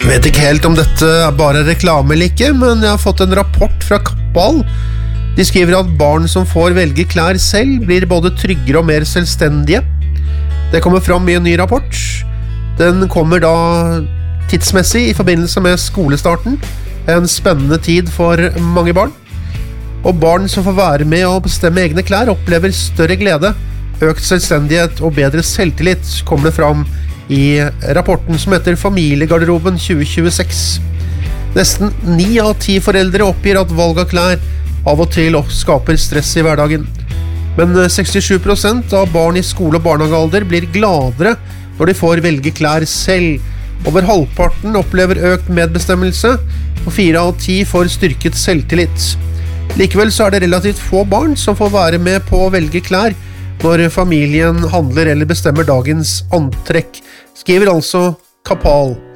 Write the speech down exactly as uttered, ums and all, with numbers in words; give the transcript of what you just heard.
Jeg vet ikke helt om dette er bare reklame eller ikke, men jeg har fått en rapport fra Kappahl. De skriver at barn som får velge klær selv blir både tryggere og mer selvstendige. Det kommer fram i en ny rapport. Den kommer da tidsmessig i forbindelse med skolestarten, en spennende tid for mange barn. Og barn som får være med og bestemme egne klær opplever større glede, økt selvstendighet og bedre selvtillit, kommer det fram i rapporten som heter Familiegarderoben tjue tjueseks. Nesten ni av ti foreldre oppgir at valg av klær av og til skaper stress i hverdagen. Men sekstisju prosent av barn i skole- og barnehagealder blir gladere når de får velge klær selv. Over halvparten opplever økt medbestemmelse, og fire av ti får styrket selvtillit. Likevel så er det relativt få barn som får være med på å velge klær når familien handler eller bestemmer dagens antrekk, skriver altså Kappahl.